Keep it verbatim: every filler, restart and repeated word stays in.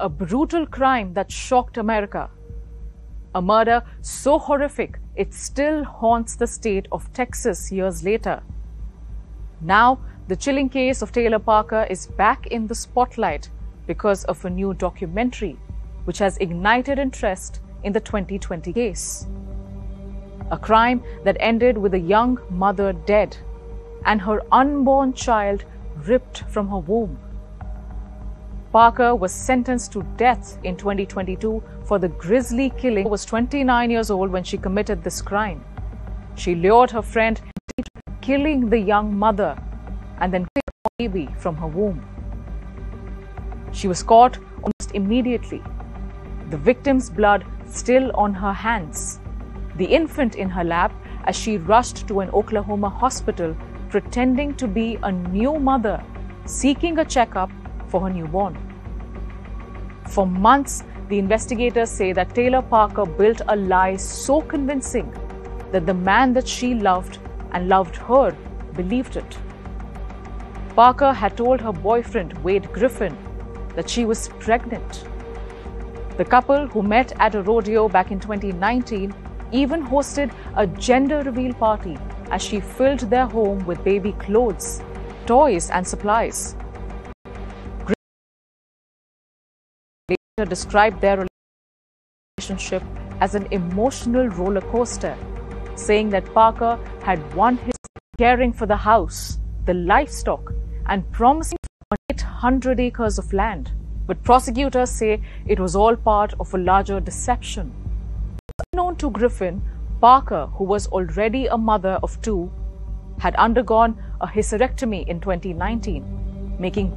a brutal crime that shocked America. A murder so horrific it still haunts the state of Texas years later. Now, the chilling case of Taylor Parker is back in the spotlight because of a new documentary which has ignited interest in the twenty twenty case. A crime that ended with a young mother dead and her unborn child ripped from her womb. Parker was sentenced to death in twenty twenty-two for the grisly killing. She was twenty-nine years old when she committed this crime. She lured her friend into killing the young mother and then killed the baby from her womb. She was caught almost immediately, the victim's blood still on her hands, the infant in her lap as she rushed to an Oklahoma hospital pretending to be a new mother seeking a checkup for her newborn. For months, the investigators say that Taylor Parker built a lie so convincing that the man that she loved and loved her believed it. Parker had told her boyfriend, Wade Griffin, that she was pregnant. The couple, who met at a rodeo back in twenty nineteen, even hosted a gender reveal party as she filled their home with baby clothes, toys, and supplies. Later described their relationship as an emotional roller coaster, saying that Parker had won his caring for the house, the livestock, and promising eight hundred acres of land. But prosecutors say it was all part of a larger deception. Unknown to Griffin, Parker, who was already a mother of two, had undergone a hysterectomy in twenty nineteen, making